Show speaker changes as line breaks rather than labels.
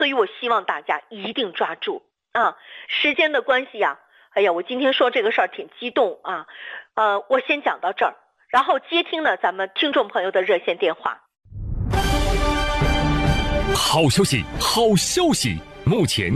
所以我希望大家一定抓住啊！时间的关系呀，哎呀，我今天说这个事儿挺激动啊，我先讲到这儿，然后接听呢咱们听众朋友的热线电话。
好消息，好消息！目前